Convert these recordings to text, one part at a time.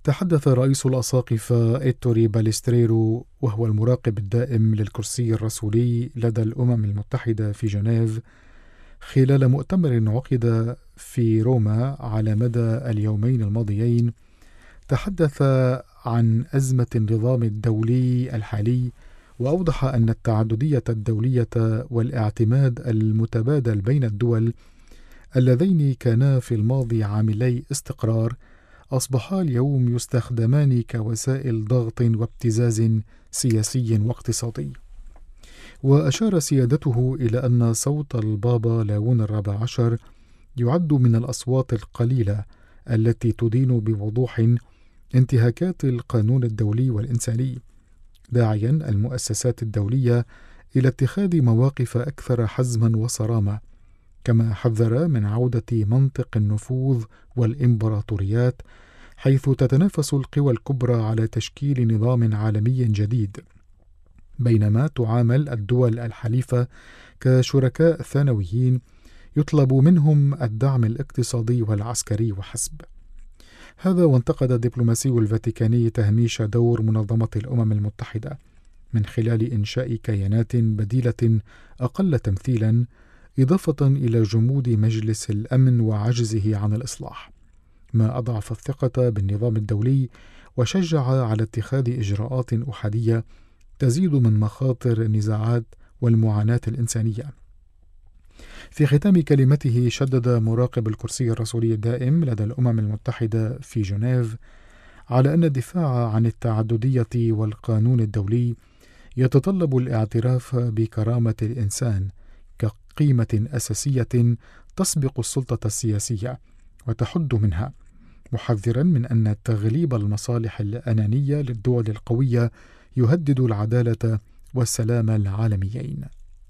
تحدث رئيس الأساقفة إيتوري باليستريرو وهو المراقب الدائم للكرسي الرسولي لدى الأمم المتحدة في جنيف خلال مؤتمر عقد في روما على مدى اليومين الماضيين. تحدث عن أزمة النظام الدولي الحالي، وأوضح أن التعددية الدولية والاعتماد المتبادل بين الدول اللذين كانا في الماضي عاملي استقرار أصبحا اليوم يستخدمان كوسائل ضغط وابتزاز سياسي واقتصادي. وأشار سيادته إلى أن صوت البابا لاون ال14 يعد من الأصوات القليلة التي تدين بوضوح انتهاكات القانون الدولي والإنساني، داعيا المؤسسات الدولية إلى اتخاذ مواقف أكثر حزما وصرامة، كما حذر من عودة منطق النفوذ والإمبراطوريات، حيث تتنافس القوى الكبرى على تشكيل نظام عالمي جديد، بينما تعامل الدول الحليفة كشركاء ثانويين يطلب منهم الدعم الاقتصادي والعسكري وحسب. هذا وانتقد الدبلوماسي الفاتيكاني تهميش دور منظمة الأمم المتحدة من خلال إنشاء كيانات بديلة أقل تمثيلا، إضافة إلى جمود مجلس الأمن وعجزه عن الإصلاح، ما أضعف الثقة بالنظام الدولي وشجع على اتخاذ إجراءات أحادية تزيد من مخاطر النزاعات والمعاناة الإنسانية. في ختام كلمته شدد مراقب الكرسي الرسولي الدائم لدى الأمم المتحدة في جنيف على أن الدفاع عن التعددية والقانون الدولي يتطلب الاعتراف بكرامة الإنسان كقيمة أساسية تسبق السلطة السياسية وتحد منها، محذرا من أن تغليب المصالح الأنانية للدول القوية يهدد العدالة والسلام العالميين.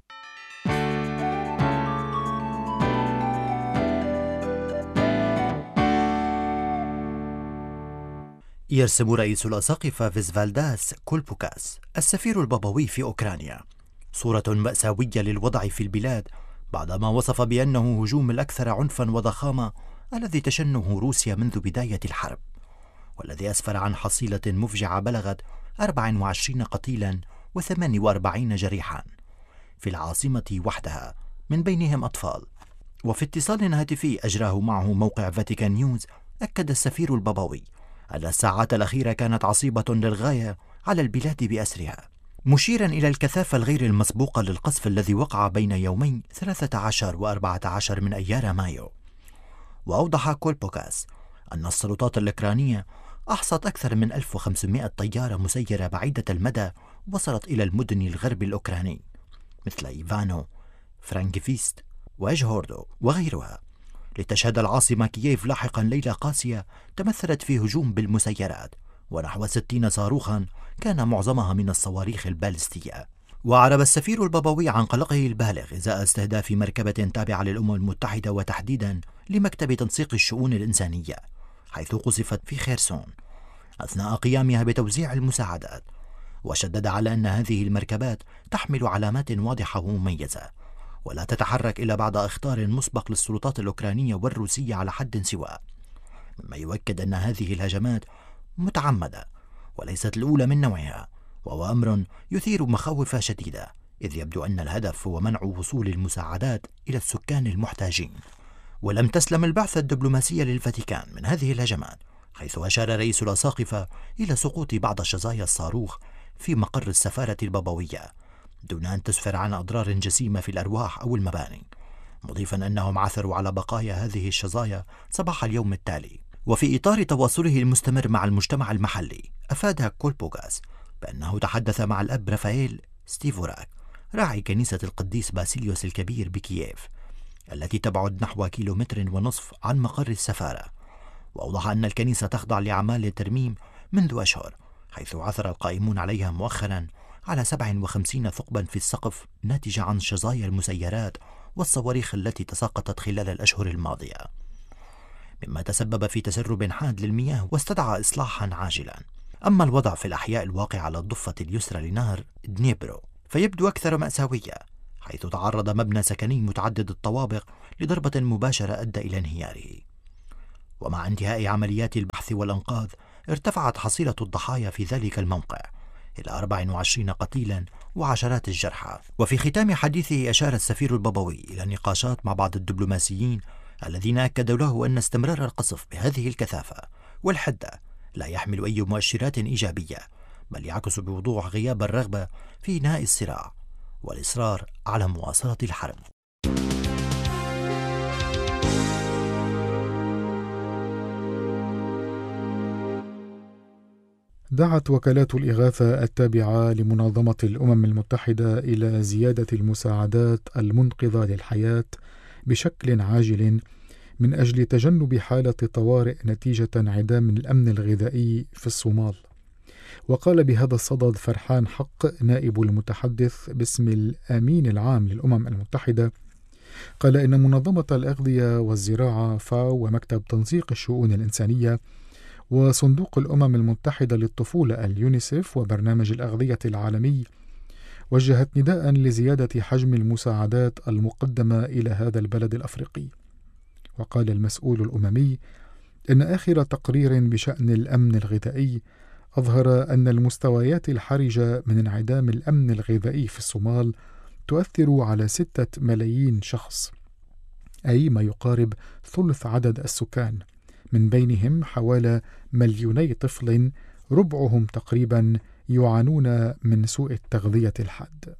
يرسم رئيس الأساقفة فيسفالداس كولبوكاس السفير البابوي في أوكرانيا صورة مأساوية للوضع في البلاد، بعدما وصف بأنه هجوم الأكثر عنفا وضخامة الذي تشنه روسيا منذ بداية الحرب، والذي أسفر عن حصيلة مفجعة بلغت 24 قتيلا و48 جريحا في العاصمة وحدها، من بينهم أطفال. وفي اتصال هاتفي أجراه معه موقع فاتيكان نيوز، أكد السفير البابوي أن الساعات الأخيرة كانت عصيبة للغاية على البلاد بأسرها، مشيرا إلى الكثافة الغير المسبوقة للقصف الذي وقع بين يومي 13 و14 من أيار مايو. وأوضح كولبوكاس أن السلطات الأوكرانية أحصت أكثر من 1500 طيارة مسيرة بعيدة المدى وصلت إلى المدن الغرب الأوكراني مثل إيفانو، فرانكفيست وإجهوردو وغيرها، لتشهد العاصمة كييف لاحقا ليلة قاسية تمثلت في هجوم بالمسيرات ونحو 60 صاروخا كان معظمها من الصواريخ البالستية. وأعرب السفير البابوي عن قلقه البالغ إزاء استهداف مركبة تابعة للأمم المتحدة وتحديدا لمكتب تنسيق الشؤون الإنسانية، حيث قصفت في خيرسون أثناء قيامها بتوزيع المساعدات، وشدد على أن هذه المركبات تحمل علامات واضحة ومميزة ولا تتحرك إلا بعد إخطار مسبق للسلطات الأوكرانية والروسية على حد سواء، مما يؤكد أن هذه الهجمات متعمدة وليست الأولى من نوعها، وهو أمر يثير مخاوف شديدة، إذ يبدو أن الهدف هو منع وصول المساعدات إلى السكان المحتاجين. ولم تسلم البعثة الدبلوماسية للفاتيكان من هذه الهجمات، حيث أشار رئيس الأساقفة إلى سقوط بعض شظايا الصاروخ في مقر السفارة البابوية دون أن تسفر عن أضرار جسيمة في الأرواح أو المباني، مضيفا أنهم عثروا على بقايا هذه الشظايا صباح اليوم التالي. وفي إطار تواصله المستمر مع المجتمع المحلي، أفاد كولبوغاس بأنه تحدث مع الأب رافائيل ستيفوراك راعي كنيسة القديس باسيليوس الكبير بكييف التي تبعد نحو 1.5 كيلومتر عن مقر السفارة، وأوضح أن الكنيسة تخضع لأعمال الترميم منذ أشهر، حيث عثر القائمون عليها مؤخرا على 57 ثقبا في السقف ناتجة عن شظايا المسيرات والصواريخ التي تساقطت خلال الأشهر الماضية، مما تسبب في تسرب حاد للمياه واستدعى إصلاحا عاجلا. أما الوضع في الأحياء الواقعة على الضفة اليسرى لنهر دنيبرو فيبدو أكثر مأساوية، حيث تعرض مبنى سكني متعدد الطوابق لضربة مباشرة أدى إلى انهياره. ومع انتهاء عمليات البحث والأنقاذ، ارتفعت حصيلة الضحايا في ذلك الموقع إلى 24 قتيلا وعشرات الجرحى. وفي ختام حديثه أشار السفير البابوي إلى نقاشات مع بعض الدبلوماسيين الذين أكدوا له أن استمرار القصف بهذه الكثافة والحدة لا يحمل أي مؤشرات إيجابية، بل يعكس بوضوح غياب الرغبة في إنهاء الصراع والإصرار على مواصلة الحرب. دعت وكالات الإغاثة التابعة لمنظمة الأمم المتحدة إلى زيادة المساعدات المنقذة للحياة بشكل عاجل من أجل تجنب حالة طوارئ نتيجة انعدام الأمن الغذائي في الصومال. وقال بهذا الصدد فرحان حق نائب المتحدث باسم الأمين العام للأمم المتحدة، قال إن منظمة الأغذية والزراعة فاو ومكتب تنسيق الشؤون الإنسانية وصندوق الأمم المتحدة للطفولة اليونيسيف وبرنامج الأغذية العالمي وجهت نداء لزيادة حجم المساعدات المقدمة إلى هذا البلد الأفريقي. وقال المسؤول الأممي إن آخر تقرير بشأن الأمن الغذائي أظهر أن المستويات الحرجة من انعدام الأمن الغذائي في الصومال تؤثر على 6 ملايين شخص، أي ما يقارب ثلث عدد السكان، من بينهم حوالي 2 مليون طفل، ربعهم تقريبا يعانون من سوء التغذية الحاد.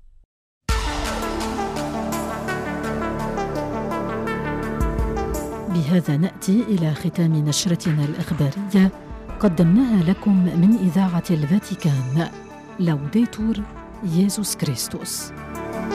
بهذا نأتي إلى ختام نشرتنا الإخبارية قدمناها لكم من إذاعة الفاتيكان. لوديتور يسوع كريستوس.